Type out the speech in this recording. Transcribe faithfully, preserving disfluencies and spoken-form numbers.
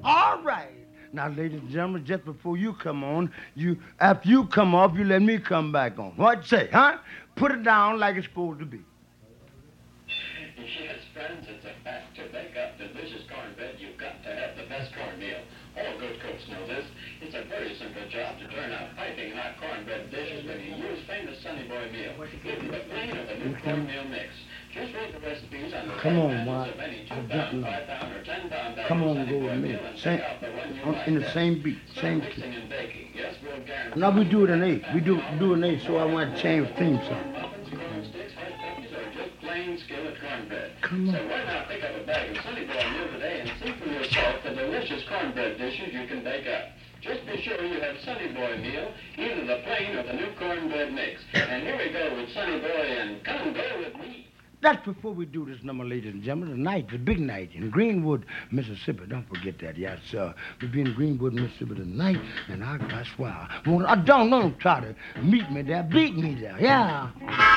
All right. Now, ladies and gentlemen, just before you come on, you after you come off, you let me come back on. What you say, huh? Put it down like it's supposed to be. Yes, friends, it's a fact. To make up delicious cornbread, you've got to have the best cornmeal. All good cooks know this. It's a very simple job to turn out piping hot cornbread dishes when you use famous Sonny Boy meal. Either the plain or the new cornmeal mix. Just read the recipes on the Come on, box Mark. of any two I'm pound, jumping five pound, or ten pound bag Come of on, Sonny go Boy with me. meal and Same, pick out the one you on, like in the best. same beat, Start same key. mixing and baking. Yes, we'll guarantee. Now we do it in eight. We do do an eight, so I want to change theme song. Muffins, corn sticks, hush puppies, or just plain skillet cornbread. Come on. So why not pick up a bag of Sonny Boy meal today and see for yourself the delicious cornbread dishes you can bake up. Just be sure you have Sonny Boy meal, either the plain or the new cornbread mix. And here we go with Sonny Boy and Come Go With Me. That's before we do this number, ladies and gentlemen. Tonight, the big night in Greenwood, Mississippi. Don't forget that, yes, sir. We'll be in Greenwood, Mississippi tonight, and I, that's why. I don't, don't try to meet me there, beat me there, yeah.